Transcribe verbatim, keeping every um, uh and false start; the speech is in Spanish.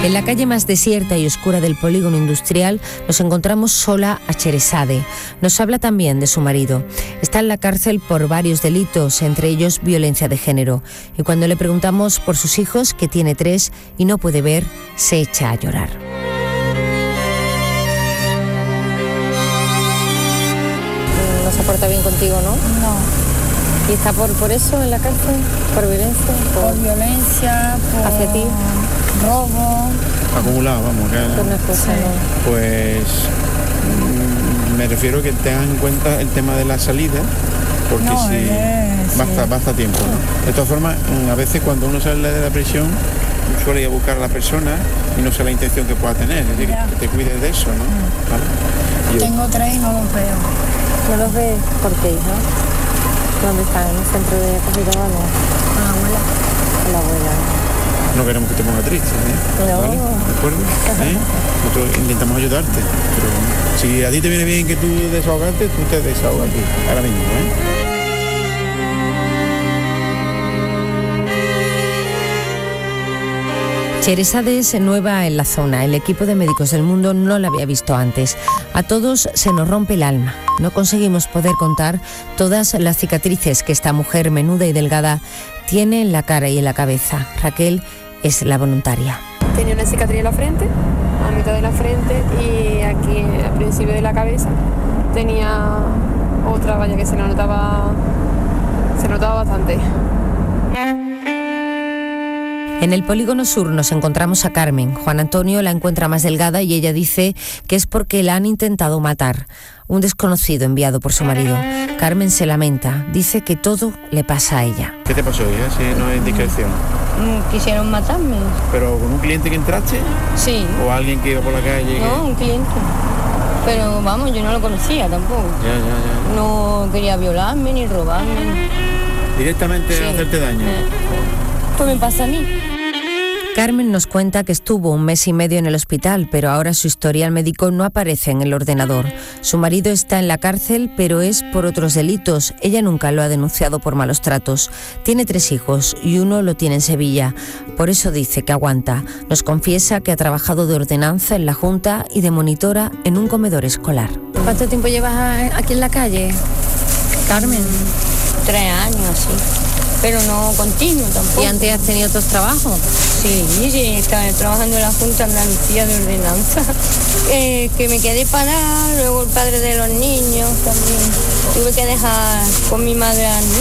En la calle más desierta y oscura del polígono industrial nos encontramos sola a Sheresade. Nos habla también de su marido. Está en la cárcel por varios delitos, entre ellos violencia de género. Y cuando le preguntamos por sus hijos, que tiene tres y no puede ver, se echa a llorar. No se porta bien contigo, ¿no? No. ¿Y está por, por eso en la cárcel? ¿Por violencia? Por, por violencia, por... ¿Hacia ti? Robo. Acumulado, vamos. Que, Por una cosa, Sí. ¿no? Pues mm, me refiero a que tengan en cuenta el tema de la salida, porque No, si eh, sí. basta, basta tiempo, ¿no? De todas formas, mm, a veces cuando uno sale de la prisión suele ir a buscar a la persona y no sé la intención que pueda tener, es decir, Ya. que te cuides de eso, ¿no? ¿Vale? Y yo- Tengo tres y no los veo. ¿No los ves? ¿Por qué, hija? ¿Dónde están? ¿En el centro de acogida o algo? Con la abuela. Con la abuela. no queremos que te pongas triste, ¿eh? No. ¿Vale? ¿De acuerdo? ¿Eh? Nosotros intentamos ayudarte, pero si a ti te viene bien que tú desahogarte, tú te desahogas aquí, ahora mismo, ¿eh? Sheresade es nueva en la zona. El equipo de Médicos del Mundo no la había visto antes. A todos se nos rompe el alma. No conseguimos poder contar todas las cicatrices que esta mujer menuda y delgada tiene en la cara y en la cabeza. Raquel es la voluntaria. Tenía una cicatriz en la frente, a mitad de la frente, y aquí al principio de la cabeza tenía otra valla que se la notaba, se notaba bastante. En el polígono sur nos encontramos a Carmen. Juan Antonio la encuentra más delgada y ella dice que es porque la han intentado matar. Un desconocido enviado por su marido. Carmen se lamenta, dice que todo le pasa a ella. ¿Qué te pasó, hija? Si no es discreción. Mm, Quisieron matarme. ¿Pero con un cliente que entraste? Sí. ¿O alguien que iba por la calle? No, un cliente. Pero vamos, yo no lo conocía tampoco. Que... Ya, ya, ya. No quería violarme ni robarme. ¿Directamente Sí. hacerte daño? Eh, Pues me pasa a mí. Carmen nos cuenta que estuvo un mes y medio en el hospital, pero ahora su historial médico no aparece en el ordenador. Su marido está en la cárcel, pero es por otros delitos. Ella nunca lo ha denunciado por malos tratos. Tiene tres hijos y uno lo tiene en Sevilla. Por eso dice que aguanta. Nos confiesa que ha trabajado de ordenanza en la Junta y de monitora en un comedor escolar. ¿Cuánto tiempo llevas a- aquí en la calle, Carmen? Tres años así. Pero no continuo tampoco. ¿Y antes has tenido otros trabajos? Sí, sí, estaba trabajando en la Junta de Andalucía de Ordenanza. Eh, que me quedé parada, luego el padre de los niños también. Tuve que dejar con mi madre al niño.